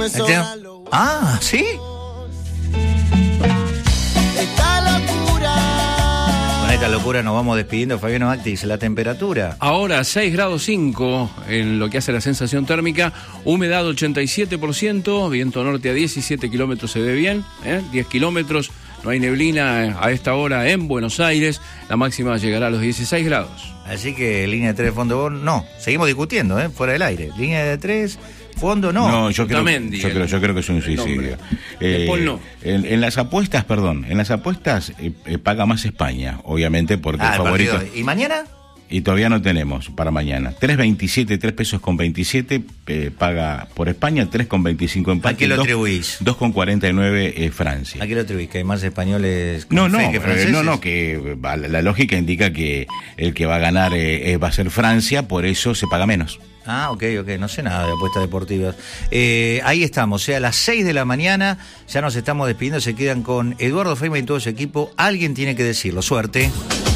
Ah, ¿sí? Con esta locura nos vamos despidiendo. Fabiano Acti dice la temperatura. Ahora 6 grados 5 en lo que hace la sensación térmica, humedad 87%, viento norte a 17 kilómetros se ve bien, 10 kilómetros, no hay neblina a esta hora en Buenos Aires, la máxima llegará a los 16 grados. Así que línea de 3, fondo, no, seguimos discutiendo, fuera del aire. Línea de 3, fondo, no. No, yo creo que es un suicidio. No. En las apuestas, paga más España, obviamente, porque el favorito. Partido. ¿Y mañana? Y todavía no tenemos para mañana. 3.27, 3 pesos con 27 paga por España, 3,25 empate. ¿A qué lo atribuís? 2,49 Francia. ¿A qué lo atribuís? ¿Que hay más españoles que franceses? Que la lógica indica que el que va a ganar va a ser Francia, por eso se paga menos. Ah, ok, no sé nada de apuestas deportivas. Ahí estamos, a las 6 de la mañana, ya nos estamos despidiendo, se quedan con Eduardo Feynman y todo su equipo. Alguien tiene que decirlo, suerte.